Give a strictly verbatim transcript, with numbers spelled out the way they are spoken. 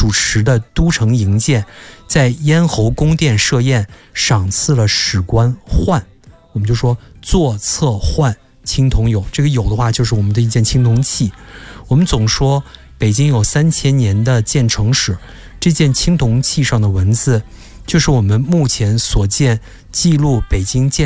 主持的都城营建在咽喉宫殿设宴，赏赐了史官涣，我们就说坐侧涣青铜有，这个有的话就是我们的一件青铜器。我们总说北京有三千年的建城史，这件青铜器上的文字就是我们目前所见记录北京建